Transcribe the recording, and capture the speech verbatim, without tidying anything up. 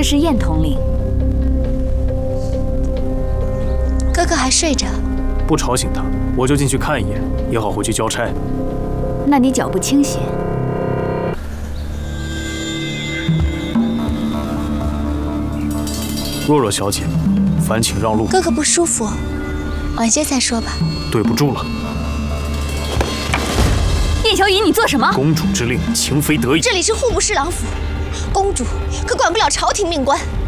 是燕统领。 哥哥还睡着， 不吵醒他，我就进去看一眼，也好回去交差。 那你脚步轻些。 若若小姐，烦请让路。 哥哥不舒服，晚些再说吧。 对不住了。 叶小雨，你做什么？ 公主之令，情非得已。 这里是户部侍郎府，公主可管不了朝廷命官。